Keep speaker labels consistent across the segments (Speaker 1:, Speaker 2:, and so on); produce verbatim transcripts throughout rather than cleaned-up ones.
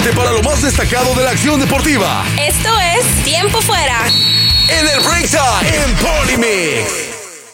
Speaker 1: Para lo más destacado de la acción deportiva.
Speaker 2: Esto es Tiempo Fuera.
Speaker 1: En el Break Time en Polymix.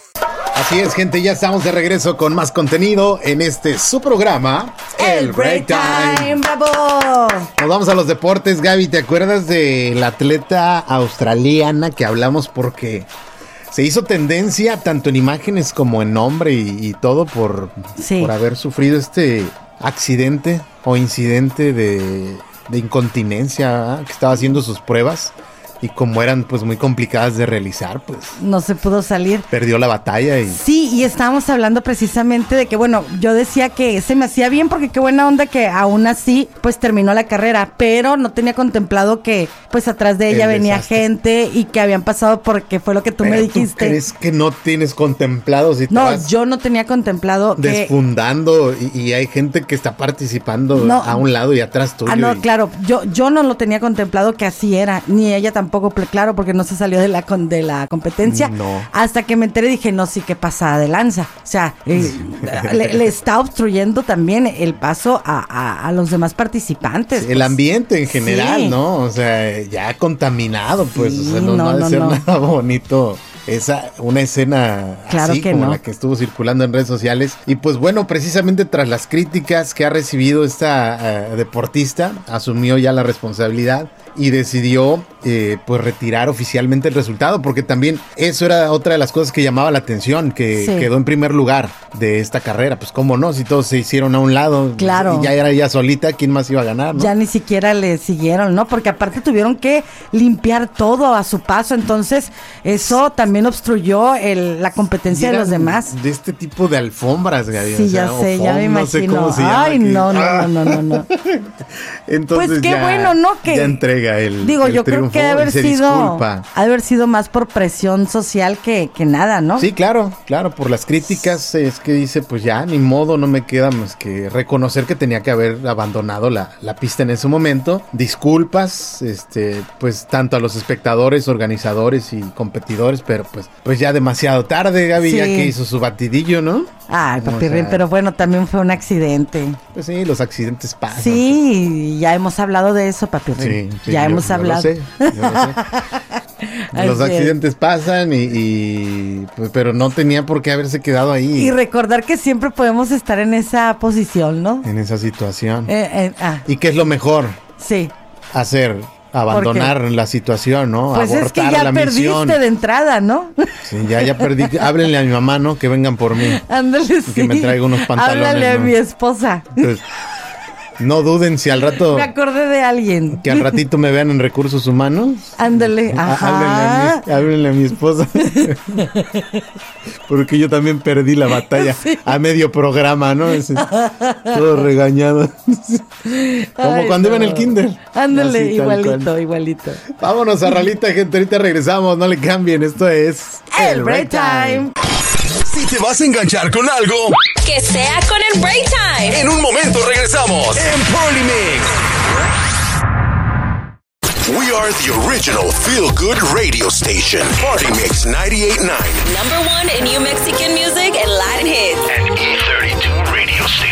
Speaker 3: Así es, gente, ya estamos de regreso con más contenido en este su programa,
Speaker 4: El Break Time. ¡Bravo!
Speaker 3: Nos vamos a los deportes. Gaby, ¿te acuerdas de la atleta australiana que hablamos porque se hizo tendencia tanto en imágenes como en nombre y, y todo por,
Speaker 4: sí.
Speaker 3: por haber sufrido este accidente o incidente de, de incontinencia, ¿verdad? Que estaba haciendo sus pruebas y como eran pues muy complicadas de realizar, pues
Speaker 4: no se pudo salir.
Speaker 3: Perdió la batalla y...
Speaker 4: Sí, y estábamos hablando precisamente de que, bueno, yo decía que se me hacía bien porque qué buena onda que aún así pues terminó la carrera, pero no tenía contemplado que pues atrás de ella
Speaker 3: El
Speaker 4: venía
Speaker 3: desastre.
Speaker 4: gente y que habían pasado porque fue lo que tú
Speaker 3: Pero
Speaker 4: me dijiste.
Speaker 3: ¿tú crees que no tienes contemplado si te
Speaker 4: No,
Speaker 3: vas
Speaker 4: yo no tenía contemplado que...
Speaker 3: desfundando y, y hay gente que está participando
Speaker 4: No.
Speaker 3: a un lado y atrás tuyo?
Speaker 4: Ah, no,
Speaker 3: y-
Speaker 4: claro, yo, yo no lo tenía contemplado que así era, ni ella tampoco, claro, porque no se salió de la con, de la competencia.
Speaker 3: No.
Speaker 4: Hasta que me enteré dije, no, sí, qué pasada de lanza. O sea, eh, le, le está obstruyendo también el paso a, a, a los demás participantes.
Speaker 3: El
Speaker 4: pues.
Speaker 3: ambiente en general,
Speaker 4: Sí.
Speaker 3: ¿no? O sea, ya contaminado, pues,
Speaker 4: Sí,
Speaker 3: o sea, no,
Speaker 4: no,
Speaker 3: no ha de
Speaker 4: no,
Speaker 3: ser
Speaker 4: no.
Speaker 3: nada bonito. Esa, una escena
Speaker 4: Claro
Speaker 3: así
Speaker 4: que
Speaker 3: como
Speaker 4: no.
Speaker 3: la que estuvo circulando en redes sociales. Y pues bueno, precisamente tras las críticas que ha recibido esta eh, deportista, asumió ya la responsabilidad y decidió eh, pues retirar oficialmente el resultado, porque también eso era otra de las cosas que llamaba la atención, que
Speaker 4: Sí.
Speaker 3: quedó en primer lugar de esta carrera. Pues cómo no, si todos se hicieron a un lado
Speaker 4: Claro.
Speaker 3: y ya era ella solita, ¿quién más iba a ganar, no?
Speaker 4: Ya ni siquiera le siguieron, ¿no? Porque aparte tuvieron que limpiar todo a su paso, entonces eso también obstruyó el, la competencia de
Speaker 3: Eran
Speaker 4: los demás.
Speaker 3: De este tipo de alfombras, Gaby.
Speaker 4: Sí,
Speaker 3: o sea,
Speaker 4: ya
Speaker 3: o
Speaker 4: sé, ya
Speaker 3: foam,
Speaker 4: me
Speaker 3: no sé
Speaker 4: imagino.
Speaker 3: cómo se llama
Speaker 4: Ay,
Speaker 3: aquí.
Speaker 4: no, no,
Speaker 3: Ah.
Speaker 4: no, no, no, no.
Speaker 3: Entonces
Speaker 4: Pues qué
Speaker 3: ya-
Speaker 4: bueno, ¿no? Que
Speaker 3: ya entrega el
Speaker 4: Digo,
Speaker 3: el
Speaker 4: yo creo
Speaker 3: triunfo
Speaker 4: que ha de
Speaker 3: y
Speaker 4: haber
Speaker 3: se
Speaker 4: sido
Speaker 3: disculpa.
Speaker 4: ha de haber sido más por presión social que, que nada, ¿no?
Speaker 3: Sí, claro, claro, por las críticas es que dice, pues ya, ni modo, no me queda más que reconocer que tenía que haber abandonado la, la pista en ese momento. Disculpas, este, pues tanto a los espectadores, organizadores y competidores, pero pues, pues ya demasiado tarde, Gaby,
Speaker 4: Sí.
Speaker 3: ya que hizo su batidillo, ¿no?
Speaker 4: Ay,
Speaker 3: O
Speaker 4: papirrín,
Speaker 3: sea,
Speaker 4: pero bueno, también fue un accidente.
Speaker 3: Pues sí, los accidentes pasan.
Speaker 4: Sí, ya hemos hablado de eso, papirrín.
Speaker 3: Sí, sí,
Speaker 4: ya
Speaker 3: yo-
Speaker 4: hemos
Speaker 3: yo lo
Speaker 4: hablado.
Speaker 3: sé, yo lo sé. Los
Speaker 4: Así es.
Speaker 3: accidentes pasan y, y, pues, pero no tenía por qué haberse quedado ahí
Speaker 4: Y recordar que siempre podemos estar en esa posición, ¿no?
Speaker 3: en esa situación.
Speaker 4: Eh, eh, ah,
Speaker 3: ¿Y qué es lo mejor
Speaker 4: sí.
Speaker 3: hacer? Abandonar la situación, ¿no?
Speaker 4: Pues es que
Speaker 3: Abortar
Speaker 4: ya
Speaker 3: la
Speaker 4: perdiste
Speaker 3: misión.
Speaker 4: de entrada, ¿no?
Speaker 3: Sí, ya, ya perdí. Háblenle a mi mamá, ¿no? Que vengan por mí.
Speaker 4: Ándale, sí.
Speaker 3: Que me traiga unos pantalones,
Speaker 4: Háblale a
Speaker 3: ¿no?
Speaker 4: mi esposa.
Speaker 3: Entonces, no duden si al rato,
Speaker 4: Me acordé de alguien.
Speaker 3: que al ratito me vean en recursos humanos.
Speaker 4: Ándale,
Speaker 3: Á-
Speaker 4: ajá.
Speaker 3: Háblenle a, mi, háblenle a mi esposa. Porque yo también perdí la batalla a medio programa, ¿no? Ese- todo regañado. Como
Speaker 4: Ay,
Speaker 3: cuando iba en
Speaker 4: no.
Speaker 3: el kinder.
Speaker 4: Ándale,
Speaker 3: Así, tal
Speaker 4: igualito,
Speaker 3: cual.
Speaker 4: igualito.
Speaker 3: Vámonos a Ralita, gente. Ahorita regresamos. No le cambien. Esto es
Speaker 4: El Break Time.
Speaker 1: Si te vas a enganchar con algo,
Speaker 2: Que sea con el Break Time.
Speaker 1: en un momento regresamos en Polymix. We are the original feel good radio station. Party Mix ninety-eight point nine.
Speaker 2: Number one in New Mexican music and Latin hits.
Speaker 5: And E thirty-two Radio Station.